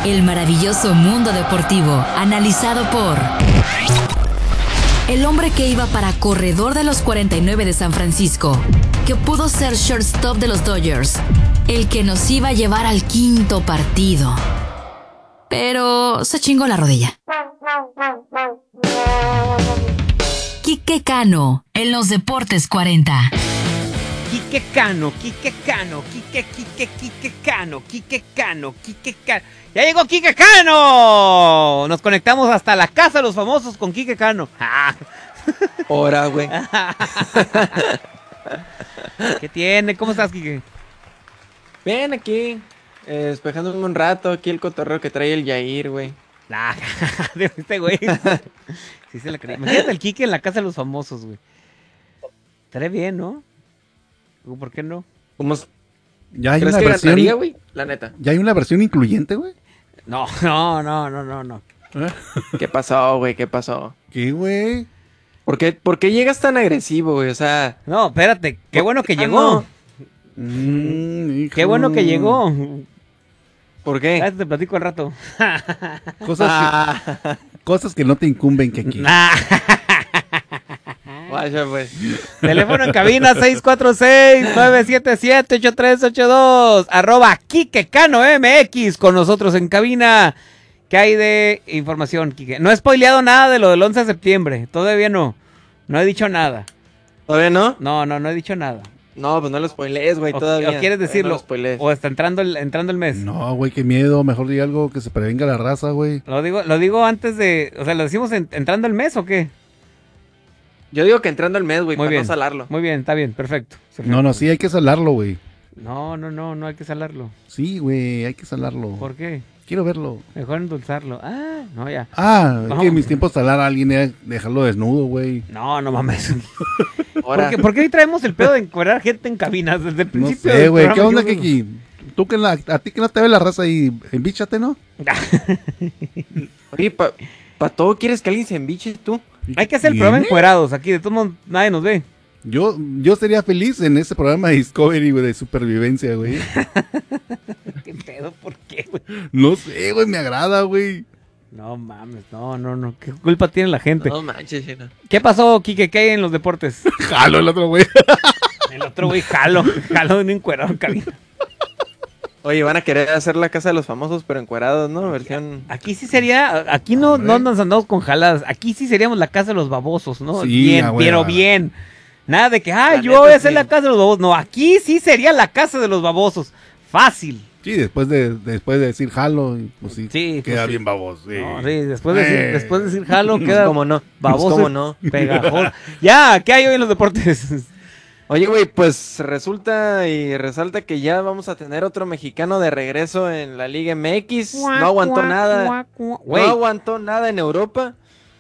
El maravilloso mundo deportivo, analizado por el hombre que iba para corredor de los 49 de San Francisco, que pudo ser shortstop de los Dodgers, el que nos iba a llevar al quinto partido, pero se chingó la rodilla. Quique Cano, en los Deportes 40. Quique Cano. ¡Ya llegó Quique Cano! Nos conectamos hasta la casa de los famosos con Quique Cano. Hora, güey. ¿Qué tiene? ¿Cómo estás, Quique? Ven aquí, despejándome un rato, aquí el cotorreo que trae el Yair, güey. De este güey. Sí se la creí. Imagínate el Quique en la casa de los famosos, güey. Estaría bien, ¿no? ¿Por qué no? ¿Cómo Ya hay crees una que versión, ganaría, güey? La neta. ya hay una versión incluyente, güey. No. ¿Qué pasó, güey? ¿Qué pasó? ¿Qué, güey? ¿Por qué llegas tan agresivo, güey? O sea... No, espérate. Qué bueno que Ah, llegó. Hijo. Qué bueno que llegó. ¿Por qué? Ya te platico al rato. Cosas que no te incumben, que aquí. Vaya, pues. Teléfono en cabina 646-977-8382. @ Cano MX con nosotros en cabina. ¿Qué hay de información, Quique? No he spoileado nada de lo del 11 de septiembre. Todavía no. No he dicho nada. ¿Todavía no? No he dicho nada. No, pues no lo spoilees, güey, todavía. ¿O quieres decirlo? No lo spoilees. ¿O está entrando el mes? No, güey, qué miedo. Mejor di algo que se prevenga la raza, güey. Lo digo antes de... O sea, ¿lo decimos entrando el mes o qué? Yo digo que entrando el mes, güey, Muy para bien. no salarlo. Muy bien, está bien, perfecto. No, sí, hay que salarlo, güey. No hay que salarlo. Sí, güey, hay que salarlo. ¿Por qué? Quiero verlo. Mejor endulzarlo. No, ya. Es No. que en mis tiempos salar a alguien era dejarlo desnudo, güey. No mames. Ahora, ¿Por qué hoy traemos el pedo de encuerar gente en cabinas desde el No principio? sé, del güey. ¿Qué programa? onda, Kiki? Tú que a ti que no te ve la raza ahí, envíchate, ¿no? oye, pa todo quieres que alguien se embiche, tú. Hay que hacer el programa encuerados aquí. De todos modos, nadie nos ve. Yo sería feliz en ese programa de Discovery, güey, de supervivencia, güey. ¿Qué pedo? ¿Por qué, güey? No sé, güey, me agrada, güey. No mames, no. ¿Qué culpa tiene la gente? No manches, no. ¿Qué pasó, Quique? ¿Qué hay en los deportes? Jalo el otro, güey. El otro güey, jalo de un encuerado en cabina. Oye, van a querer hacer la casa de los famosos, pero encuerados, ¿no? Versión... Aquí sí sería, aquí no nos andamos con jaladas. Aquí sí seríamos la casa de los babosos, ¿no? Sí, bien, güey, pero güey. bien. Nada de que, yo neta, voy a hacer sí. la casa de los babosos. No, aquí sí sería la casa de los babosos. Fácil. Sí, después de decir jalo, pues sí, Sí, queda pues sí. bien baboso. Sí. No, sí, después de decir jalo, queda ¿Cómo no? baboso. ¿Cómo no? Pegajoso. Ya, ¿qué hay hoy en los deportes? Oye, güey, pues resulta y resalta que ya vamos a tener otro mexicano de regreso en la Liga MX. No aguantó nada. No Güey, aguantó nada en Europa.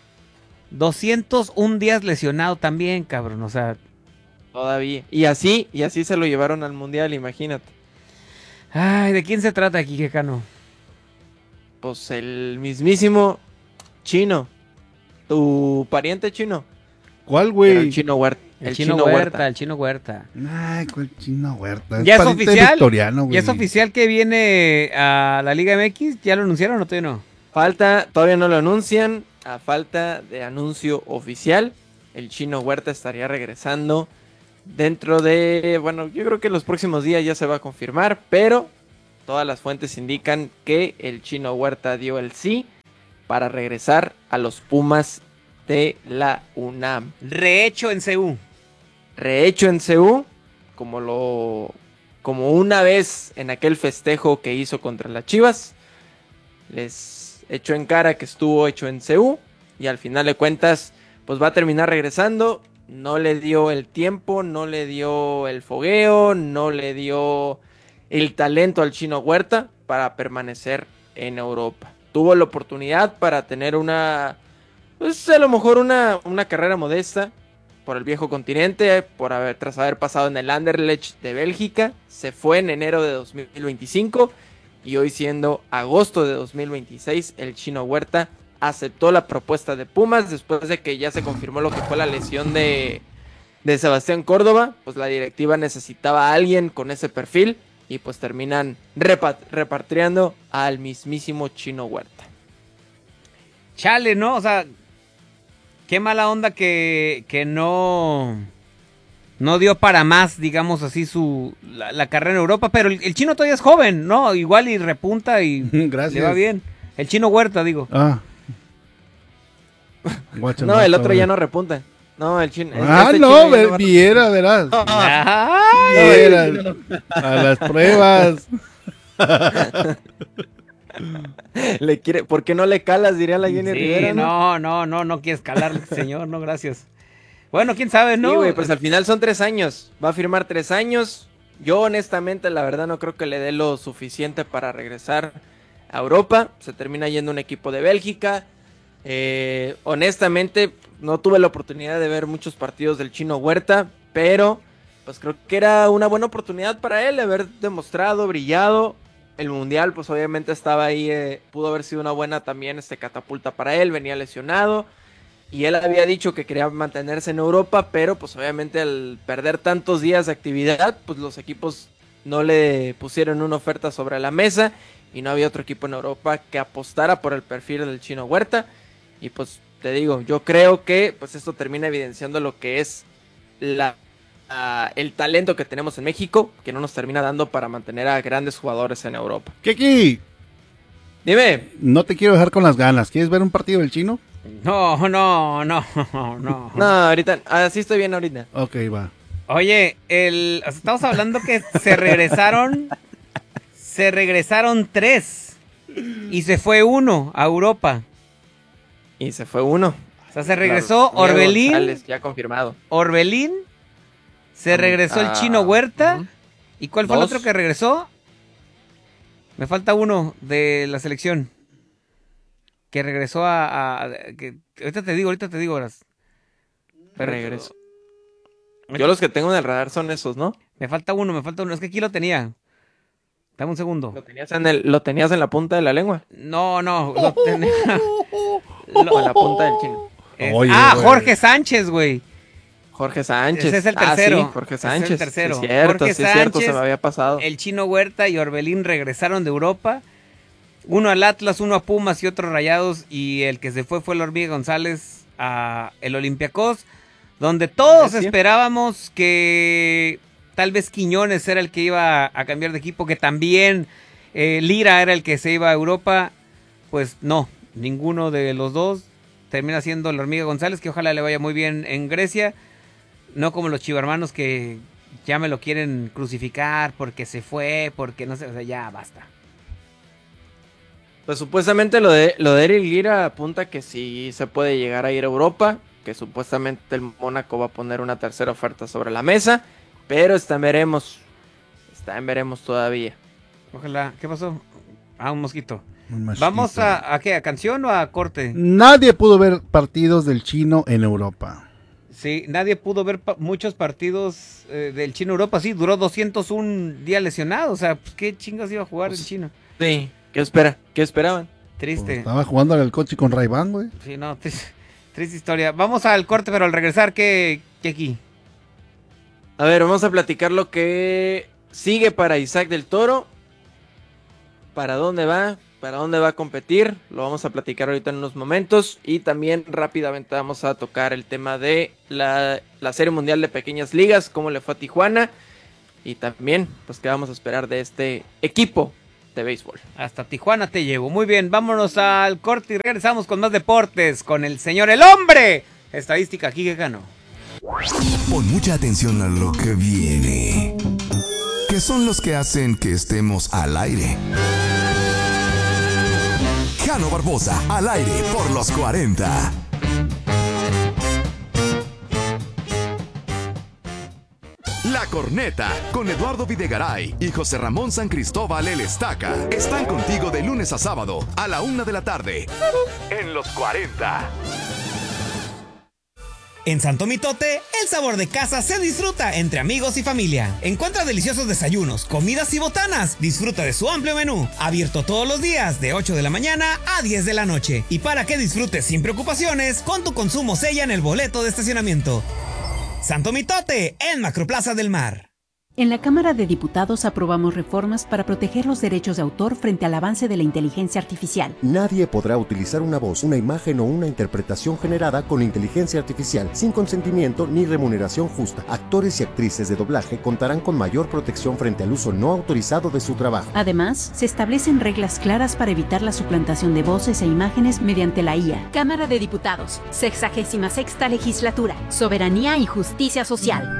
201 días lesionado también, cabrón. O sea, Todavía. Y así se lo llevaron al Mundial, imagínate. ay, ¿de quién se trata aquí, Quecano? Pues el mismísimo Chino. Tu pariente chino. ¿Cuál, Pero el güey? Chino Huerta. El Chino Huerta. Ay, ¿cuál Chino Huerta? ¿Ya es pariente oficial? victoriano, güey. ¿Ya es oficial que viene a la Liga MX? ¿Ya lo anunciaron o todavía no? Todavía no lo anuncian. A falta de anuncio oficial, el Chino Huerta estaría regresando dentro de, bueno, yo creo que en los próximos días ya se va a confirmar, pero todas las fuentes indican que el Chino Huerta dio el sí para regresar a los Pumas de la UNAM. Rehecho en CU. Rehecho en CU, como una vez en aquel festejo que hizo contra las Chivas, les echó en cara que estuvo hecho en CU y al final de cuentas pues va a terminar regresando. No le dio el tiempo, no le dio el fogueo, no le dio el talento al Chino Huerta para permanecer en Europa. Tuvo la oportunidad para tener pues a lo mejor una carrera modesta por el viejo continente, tras haber pasado en el Anderlecht de Bélgica. Se fue en enero de 2025 y hoy, siendo agosto de 2026, el Chino Huerta aceptó la propuesta de Pumas después de que ya se confirmó lo que fue la lesión de Sebastián Córdoba. Pues la directiva necesitaba a alguien con ese perfil y pues terminan repatriando al mismísimo Chino Huerta. Chale, ¿no? O sea, qué mala onda que no dio para más, digamos así, la carrera en Europa, pero el Chino todavía es joven, ¿no? Igual y repunta y Gracias. le va bien. El Chino Huerta, digo. Ah. No, el otro ya no repunta. No, el Chino. Viera, verás. Ay, Viera, a las pruebas. ¿Por qué no le calas? Diría la Jenny Rivera. No quieres calar, señor, no, gracias. Bueno, quién sabe, ¿no? Sí, güey, pues al final son 3 años. Va a firmar 3 años. Yo, honestamente, la verdad, no creo que le dé lo suficiente para regresar a Europa. Se termina yendo un equipo de Bélgica. Honestamente, no tuve la oportunidad de ver muchos partidos del Chino Huerta, pero pues creo que era una buena oportunidad para él haber demostrado, brillado. El Mundial, pues obviamente estaba ahí, pudo haber sido una buena también catapulta para él, venía lesionado. Y él había dicho que quería mantenerse en Europa, pero pues obviamente al perder tantos días de actividad, pues los equipos no le pusieron una oferta sobre la mesa y no había otro equipo en Europa que apostara por el perfil del Chino Huerta. Y pues te digo, yo creo que pues esto termina evidenciando lo que es el talento que tenemos en México, que no nos termina dando para mantener a grandes jugadores en Europa. Keki, dime. No te quiero dejar con las ganas. ¿Quieres ver un partido del Chino? No. No, ahorita, así estoy bien ahorita. Ok, va. Oye, estamos hablando que se regresaron 3 y se fue 1 a Europa. Y se fue 1. O sea, se regresó Orbelín. González, ya confirmado. Orbelín. Se regresó el Chino Huerta. ¿Y cuál fue el 2. otro que regresó? Me falta uno de la selección. Que regresó ahorita te digo, Horas. Regreso. Yo los que tengo en el radar son esos, ¿no? Me falta uno. Es que aquí lo tenía. Dame un segundo. ¿Lo tenías en la punta de la lengua? No, lo tenía. En la punta del Chino. Oye, Jorge Sánchez, güey. Jorge Sánchez. Ese es el tercero. Sí, Jorge Sánchez. Ese es el tercero. Sí, cierto, Jorge cierto, se Sánchez, me había pasado. El Chino Huerta y Orbelín regresaron de Europa. Uno al Atlas, uno a Pumas y otro Rayados. Y el que se fue el Hormiga González a el Olympiacos, donde todos esperábamos que tal vez Quiñones era el que iba a cambiar de equipo, que también Lira era el que se iba a Europa. Pues no, ninguno de los dos. Termina siendo el Hormiga González, que ojalá le vaya muy bien en Grecia. No como los chivarmanos que ya me lo quieren crucificar porque se fue, porque no sé, o sea, ya basta. Pues supuestamente lo de Eric Lira apunta que sí se puede llegar a ir a Europa, que supuestamente el Mónaco va a poner una tercera oferta sobre la mesa, pero está en veremos todavía. Ojalá, ¿qué pasó? Un mosquito. ¿Vamos a qué? ¿A canción o a corte? Nadie pudo ver partidos del Chino en Europa. Sí, nadie pudo ver muchos partidos del Chino en Europa. Sí, duró 201 días lesionado. O sea, pues, ¿qué chingas iba a jugar el Chino? Sí, ¿qué esperaban? Triste. Pues estaba jugando al coche con Ray-Ban, güey. Sí, no, triste historia. Vamos al corte, pero al regresar, ¿qué aquí? A ver, vamos a platicar lo que sigue para Isaac del Toro. ¿Para dónde va? ¿Para dónde va a competir? Lo vamos a platicar ahorita en unos momentos. Y también rápidamente vamos a tocar el tema de la Serie Mundial de Pequeñas Ligas, cómo le fue a Tijuana. Y también, pues, qué vamos a esperar de este equipo de béisbol. Hasta Tijuana te llevo. Muy bien, vámonos al corte y regresamos con más deportes con el señor El Hombre. Estadística aquí que ganó. Pon mucha atención a lo que viene. Que son los que hacen que estemos al aire. Jano Barbosa, al aire por los 40. La Corneta, con Eduardo Videgaray y José Ramón San Cristóbal el Estaca, están contigo de lunes a sábado a la 1 de la tarde. En los 40. En Santo Mitote, el sabor de casa se disfruta entre amigos y familia. Encuentra deliciosos desayunos, comidas y botanas. Disfruta de su amplio menú, abierto todos los días de 8 de la mañana a 10 de la noche. Y para que disfrutes sin preocupaciones, con tu consumo sella en el boleto de estacionamiento. Santo Mitote, en Macroplaza del Mar. En la Cámara de Diputados aprobamos reformas para proteger los derechos de autor frente al avance de la inteligencia artificial. Nadie podrá utilizar una voz, una imagen o una interpretación generada con inteligencia artificial sin consentimiento ni remuneración justa. Actores y actrices de doblaje contarán con mayor protección frente al uso no autorizado de su trabajo. Además, se establecen reglas claras para evitar la suplantación de voces e imágenes mediante la IA. Cámara de Diputados, 66ª Legislatura, Soberanía y Justicia Social.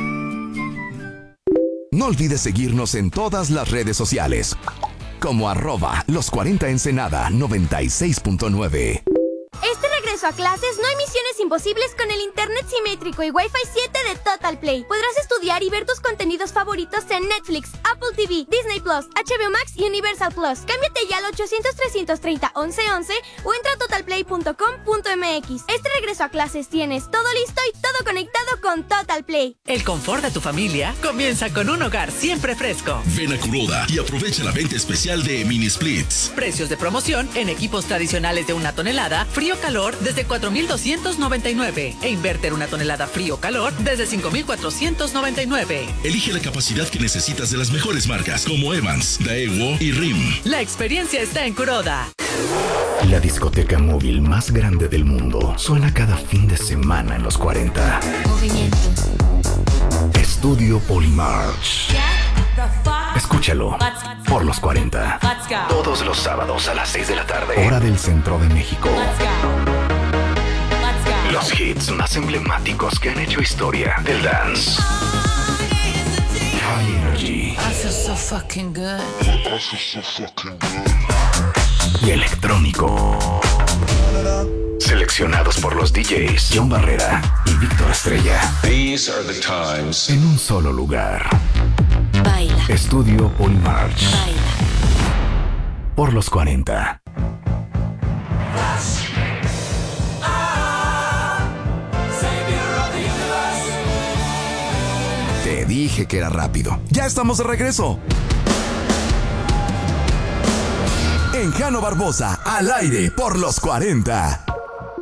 No olvides seguirnos en todas las redes sociales, como @los40ensenada 96.9. Este regreso a clases no hay misiones imposibles con el internet simétrico y Wi-Fi 7 de Total Play. Podrás estudiar y ver tus contenidos favoritos en Netflix, Apple TV, Disney Plus, HBO Max y Universal Plus. Cámbiate ya al 800-330-1111 o entra a totalplay.com.mx. Este regreso a clases tienes todo listo y todo conectado con Total Play. El confort de tu familia comienza con un hogar siempre fresco. Ven a Kuroda y aprovecha la venta especial de Mini Splits. Precios de promoción en equipos tradicionales de 1 tonelada, frío-calor desde 4,299 e inverter 1 tonelada frío-calor desde 5,499. Elige la capacidad que necesitas de las mejores marcas como Evans, Daewoo y RIM. La experiencia está en Kuroda. La discoteca móvil más grande del mundo suena cada fin de semana en los 40. Movimiento. Estudio Polymarch. Escúchalo por los 40. Todos los sábados a las 6 de la tarde. Hora del centro de México. Los hits más emblemáticos que han hecho historia del dance. High Energy. I feel so fucking good. Y electrónico. Seleccionados por los DJs John Barrera y Víctor Estrella. These are the times. En un solo lugar. Baila. Estudio Polymarch. Baila. Por los 40. Te dije que era rápido. Ya estamos de regreso. En Jano Barbosa, al aire por los 40.